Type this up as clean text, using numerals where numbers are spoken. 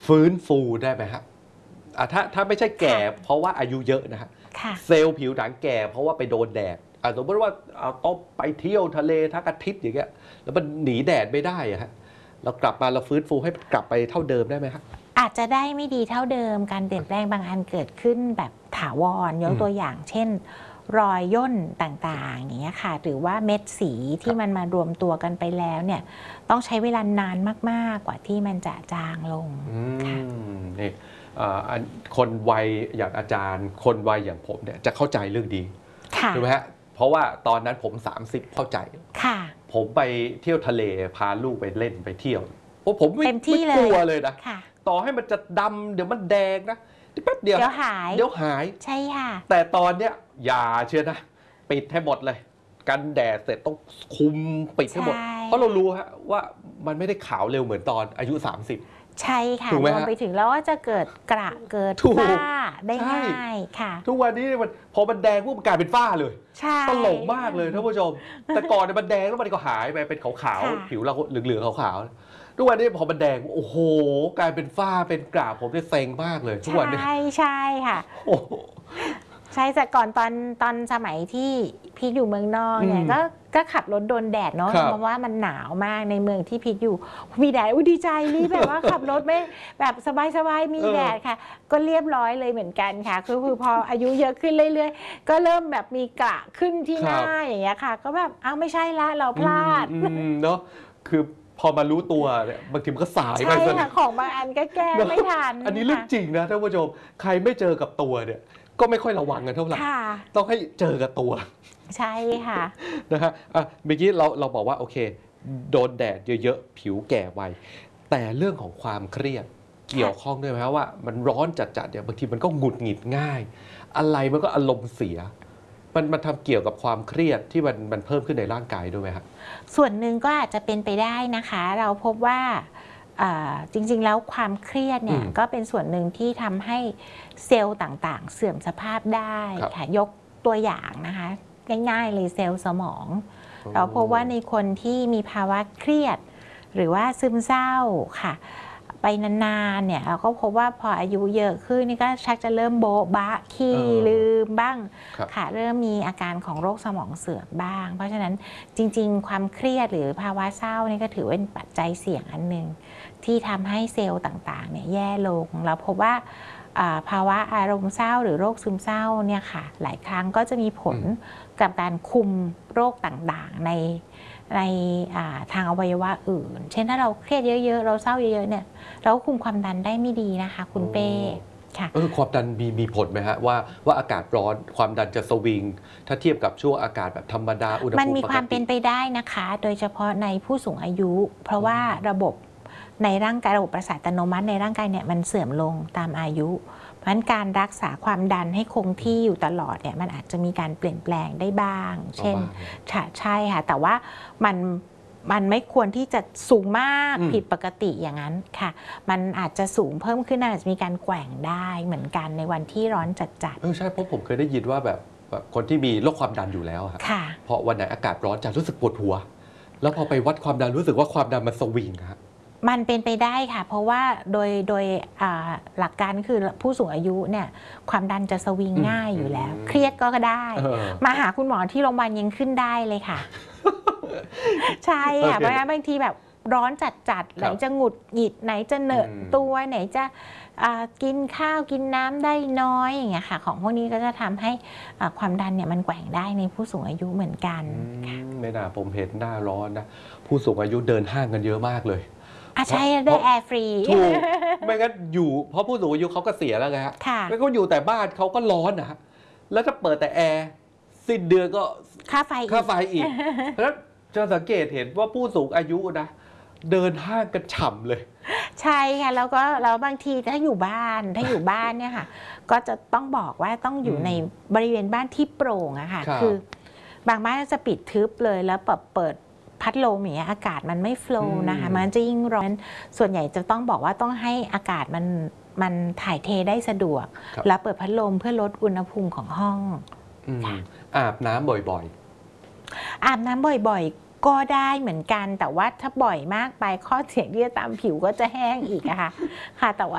ฟื้นฟูได้ไหมครับถ้าไม่ใช่แก่เพราะว่าอายุเยอะนะฮะเซลล์ผิวหนังแก่เพราะว่าไปโดนแดดสมมติว่าต้องไปเที่ยวทะเลทั้งอาทิตย์อย่างเงี้ยแล้วมันหนีแดดไม่ได้อะฮะเรากลับมาเราฟื้นฟูให้กลับไปเท่าเดิมได้ไหมครับอาจจะได้ไม่ดีเท่าเดิมการเปลี่ยนแปลงบางอันเกิดขึ้นแบบถาวรยกตัวอย่างเช่นรอยย่นต่างๆอย่างเงี้ยค่ะหรือว่าเม็ดสีที่มันมารวมตัวกันไปแล้วเนี่ยต้องใช้เวลานานมากๆกว่าที่มันจะจางลงค่ะนี่คนวัยอย่างอาจารย์คนวัยอย่างผมเนี่ยจะเข้าใจเรื่องดีถูกไหมฮะเพราะว่าตอนนั้นผม30เข้าใจค่ะผมไปเที่ยวทะเลพาลูกไปเล่นไปเที่ยวโอ้ผมไม่กลัวเลยนะต่อให้มันจะดำเดี๋ยวมันแดงนะแป๊บเดียวหายใช่ค่ะแต่ตอนเนี้ยอย่าเชื่อนะปิดให้หมดเลยกันแดดเสร็จต้องคุมปิดให้หมดเพราะเรารู้ฮะว่ามันไม่ได้ขาวเร็วเหมือนตอนอายุ30 ใช่ค่ะรวมไปถึงแล้วว่าจะเกิดกระเกิดฝ้าได้ง่ายค่ะทุกวันนี้พอมันแดงปุ๊บมันกลายเป็นฝ้าเลยตลกมากเลยท่านผู้ชมแต่ก่อนมันแดงแล้วมันก็หายไปเป็นขาวๆผิวเราเหลืองๆขาวๆทุกวันนี้พอมันแดงโอ้โหกลายเป็นฝ้าเป็นกระผมได้เซ็งมากเลยทุกวันนี้ใช่ค่ะใช่แต่ก่อนตอนสมัยที่พีทอยู่เมืองนอกเนี่ยก็ขับรถโดนแดดเนาะเพราะว่ามันหนาวมากในเมืองที่พีทอยู่มีแดดดีใจนี่แบบว่าขับรถไม่แบบสบายๆมีแดดค่ะก็เรียบร้อยเลยเหมือนกันค่ะคือพออายุเยอะขึ้นเรื่อยๆก็เริ่มแบบมีกระขึ้นที่หน้าอย่างเงี้ยค่ะก็แบบไม่ใช่ละเราพลาดเนาะคือพอมารู้ตัวเนี่ยบางทีมันก็สายไปใช่ค่ะของบางอันก็แก้ไม่ทันอันนี้เรื่องจริงนะท่านผู้ชมใครไม่เจอกับตัวเนี่ยก็ไม่ค่อยระวังกันเท่าไหร่ต้องให้เจอกับตัวใช่ค่ะนะฮะเมื่อกี้เราบอกว่าโอเคโดนแดดเยอะๆผิวแก่ไวแต่เรื่องของความเครียดเกี่ยวข้องด้วยไหมครับว่ามันร้อนจัดๆเนี่ยบางทีมันก็หงุดหงิดง่ายอะไรมันก็อารมณ์เสียมันทำเกี่ยวกับความเครียดที่มันเพิ่มขึ้นในร่างกายด้วยไหมครับส่วนหนึ่งก็อาจจะเป็นไปได้นะคะเราพบว่าจริงๆแล้วความเครียดเนี่ยก็เป็นส่วนหนึ่งที่ทำให้เซลล์ต่างๆเสื่อมสภาพได้ค่ะยกตัวอย่างนะคะง่ายๆเลยเซลล์สมองเราพบว่าในคนที่มีภาวะเครียดหรือว่าซึมเศร้าค่ะไปนานๆเนี่ยเราก็พบว่าพออายุเยอะขึ้นนี่ก็ชักจะเริ่มโบ๊ะบะขี้ลืมบ้างค่ะเริ่มมีอาการของโรคสมองเสื่อมบ้างเพราะฉะนั้นจริงๆความเครียดหรือภาวะเศร้านี่ก็ถือเป็นปัจจัยเสี่ยงอันหนึ่งที่ทำให้เซลล์ต่างๆเนี่ยแย่ลงเราพบว่าภาวะอารมณ์เศร้าหรือโรคซึมเศร้าเนี่ยค่ะหลายครั้งก็จะมีผลกับการคุมโรคต่างๆในทางอวัยวะอื่นเช่นถ้าเราเครียดเยอะๆเราเศร้าเยอะๆเนี่ยเราคุมความดันได้ไม่ดีนะคะคุณเป้ค่ะความดันมีผลไหมฮะว่าอากาศร้อนความดันจะสวิงถ้าเทียบกับช่วงอากาศแบบธรรมดาอุณหภูมิมันมีความเป็นไปได้นะคะโดยเฉพาะในผู้สูงอายุเพราะว่าระบบในร่างกายระบบประสาทอัตโนมัติในร่างกายเนี่ยมันเสื่อมลงตามอายุเพราะฉะนั้นการรักษาความดันให้คงที่อยู่ตลอดเนี่ยมันอาจจะมีการเปลี่ยนแปลงได้บ้างเช่นใช่ค่ะแต่ว่ามันไม่ควรที่จะสูงมากผิดปกติอย่างนั้นค่ะมันอาจจะสูงเพิ่มขึ้นอาจจะมีการแกว่งได้เหมือนกันในวันที่ร้อนจัดใช่เพราะผมเคยได้ยินว่าแบบคนที่มีโรคความดันอยู่แล้วครับพอวันไหนอากาศร้อนจะรู้สึกปวดหัวแล้วพอไปวัดความดันรู้สึกว่าความดันมันสวิงครับมันเป็นไปได้ค่ะเพราะว่าโดยหลักการคือผู้สูงอายุเนี่ยความดันจะสวิงง่ายอยู่แล้วเครียดก็ได้มาหาคุณหมอที่โรงพยาบาลยังขึ้นได้เลยค่ะใช่ค่ะเพราะบางทีแบบร้อนจัดไหนจะหงุดหงิดไหนจะเหนอะตัวไหนจะกินข้าวกินน้ำได้น้อยอย่างเงี้ยค่ะของพวกนี้ก็จะทำให้ความดันเนี่ยมันแกว่งได้ในผู้สูงอายุเหมือนกันไม่น่าผมเห็นหน้าร้อนนะผู้สูงอายุเดินห้างกันเยอะมากเลยใช่ได้แอร์ฟรีถูกไม่งั้นอยู่เพราะผู้สูงอายุเขาก็เสียแล้วไงฮะแล้วก็อยู่แต่บ้านเขาก็ร้อนนะฮะแล้วถ้าเปิดแต่แอร์สิ้นเดือนก็ค่าไฟอีกเพราะฉะนั้นจะสังเกตเห็นว่าผู้สูงอายุนะเดินห้างกันฉ่ำเลยใช่ค่ะแล้วบางทีถ้าอยู่บ้านเนี่ยค่ะก็จะต้องบอกว่าต้องอยู่ในบริเวณบ้านที่โปร่งอะค่ะคือบางบ้านจะปิดทึบเลยแล้วเปิดพัดลมอย่างเงี้ยอากาศมันไม่โฟลว์นะคะมันจะยิ่งร้อนส่วนใหญ่จะต้องบอกว่าต้องให้อากาศมันถ่ายเทได้สะดวกแล้วเปิดพัดลมเพื่อลดอุณหภูมิของห้องอาบน้ำบ่อยๆอาบน้ำบ่อยๆก็ได้เหมือนกันแต่ว่าถ้าบ่อยมากไปข้อเสียที่จะตามผิวก็จะแห้งอีกอะค่ะแต่ว่า